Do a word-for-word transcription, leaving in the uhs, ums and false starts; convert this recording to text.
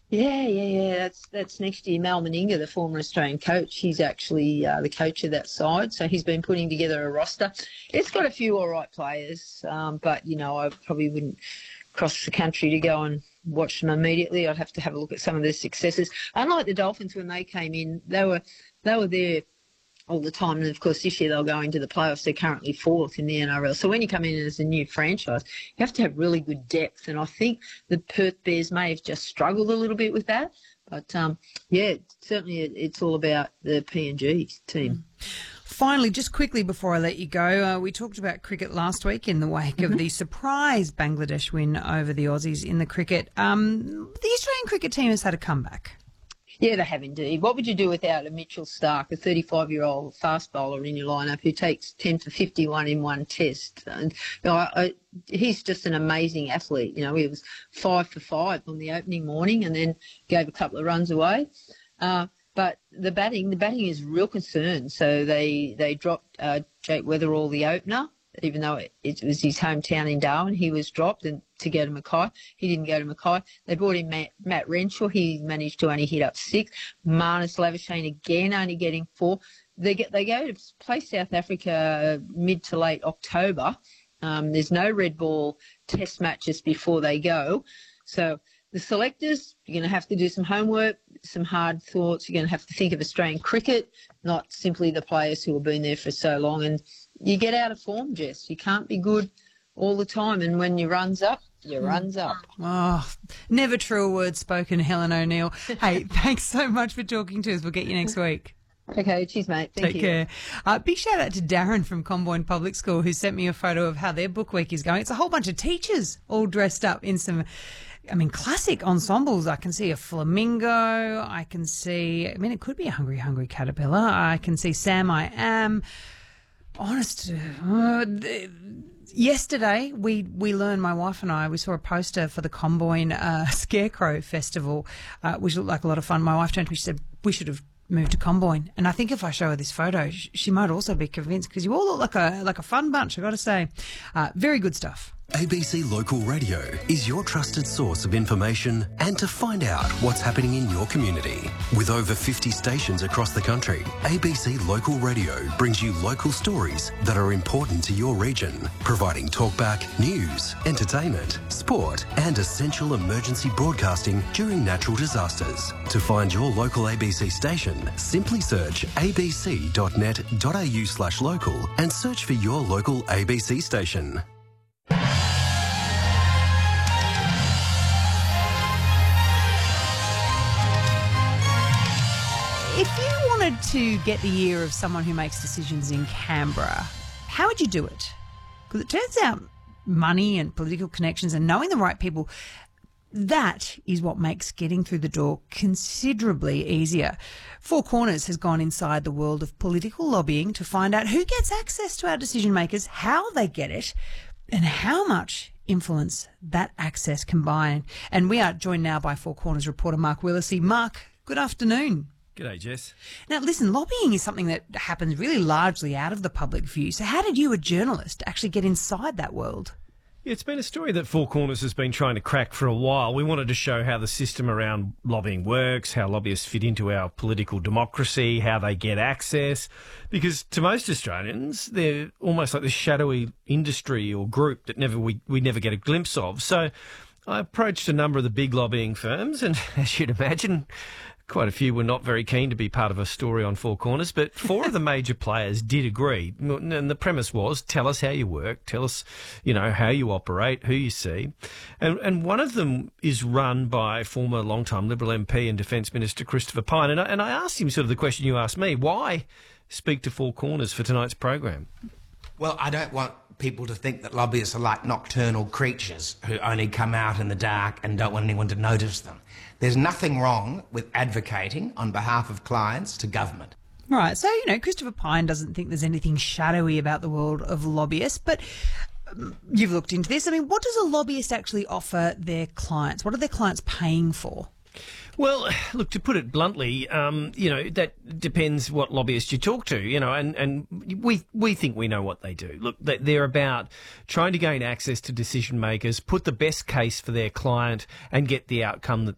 Yeah, yeah, yeah. That's that's next year. Mal Meninga, the former Australian coach, he's actually uh, the coach of that side. So he's been putting together a roster. It's got a few all right players, um, but you know, I probably wouldn't cross the country to go and watch them immediately. I'd have to have a look at some of their successes. Unlike the Dolphins, when they came in, they were they were there all the time. And, of course, this year they'll go into the playoffs. They're currently fourth in the N R L. So when you come in as a new franchise, you have to have really good depth. And I think the Perth Bears may have just struggled a little bit with that. But, um, yeah, certainly it's all about the P N G team. Mm. Finally, just quickly before I let you go, uh, we talked about cricket last week in the wake mm-hmm. of the surprise Bangladesh win over the Aussies in the cricket. Um, the Australian cricket team has had a comeback. Yeah, they have indeed. What would you do without a Mitchell Starc, a thirty-five-year-old fast bowler in your lineup who takes ten for fifty-one in one test? And you know, I, I, he's just an amazing athlete. You know, he was five for five on the opening morning and then gave a couple of runs away. Uh, but the batting, the batting is a real concern. So they they dropped uh, Jake Weatherall, the opener. Even though it, it was his hometown in Darwin, he was dropped and to go to Mackay. He didn't go to Mackay. They brought in Matt, Matt Renshaw. He managed to only hit up six. Marnus Labuschagne again only getting four. They get they go to play South Africa mid to late October. Um, there's no red ball test matches before they go. So the selectors, you're going to have to do some homework, some hard thoughts. You're going to have to think of Australian cricket, not simply the players who have been there for so long. And you get out of form, Jess. You can't be good all the time. And when your run's up, your run's up. Oh, never truer words spoken, Helen O'Neill. Hey, thanks so much for talking to us. We'll get you next week. Okay, cheers, mate. Thank Take you. care. Uh, big shout out to Darren from Comboyne Public School who sent me a photo of how their book week is going. It's a whole bunch of teachers all dressed up in some, I mean, classic ensembles. I can see a flamingo. I can see, I mean, it could be a Hungry Hungry Caterpillar. I can see Sam I Am. Honest, uh, yesterday we, we learned, my wife and I, we saw a poster for the Comboyne uh, Scarecrow Festival, uh, which looked like a lot of fun. My wife turned to me, she said, we should have moved to Comboyne. And I think if I show her this photo, sh- she might also be convinced because you all look like a like a fun bunch, I've got to say. Uh, very good stuff. A B C Local Radio is your trusted source of information and to find out what's happening in your community. With over fifty stations across the country, A B C Local Radio brings you local stories that are important to your region, providing talkback, news, entertainment, sport and essential emergency broadcasting during natural disasters. To find your local A B C station, simply search abc.net.au slash local and search for your local A B C station. If you wanted to get the ear of someone who makes decisions in Canberra, how would you do it? Because it turns out money and political connections and knowing the right people, that is what makes getting through the door considerably easier. Four Corners has gone inside the world of political lobbying to find out who gets access to our decision makers, how they get it, and how much influence that access can buy. And we are joined now by Four Corners reporter Mark Willacy. Mark, good afternoon. G'day, Jess. Now, listen, lobbying is something that happens really largely out of the public view. So how did you, a journalist, actually get inside that world? Yeah, it's been a story that Four Corners has been trying to crack for a while. We wanted to show how the system around lobbying works, how lobbyists fit into our political democracy, how they get access. Because to most Australians, they're almost like this shadowy industry or group that never we, we never get a glimpse of. So I approached a number of the big lobbying firms, and as you'd imagine, quite a few were not very keen to be part of a story on Four Corners, but four of the major players did agree. And the premise was, tell us how you work, tell us, you know, how you operate, who you see. And, and one of them is run by former long-time Liberal M P and Defence Minister Christopher Pyne. And I, and I asked him sort of the question you asked me, why speak to Four Corners for tonight's program? Well, I don't want people to think that lobbyists are like nocturnal creatures who only come out in the dark and don't want anyone to notice them. There's nothing wrong with advocating on behalf of clients to government. Right, so, you know, Christopher Pyne doesn't think there's anything shadowy about the world of lobbyists, but um, you've looked into this. I mean, what does a lobbyist actually offer their clients? What are their clients paying for? Well, look, to put it bluntly, um, you know, that depends what lobbyist you talk to, you know, and, and we we think we know what they do. Look, they're about trying to gain access to decision makers, put the best case for their client and get the outcome that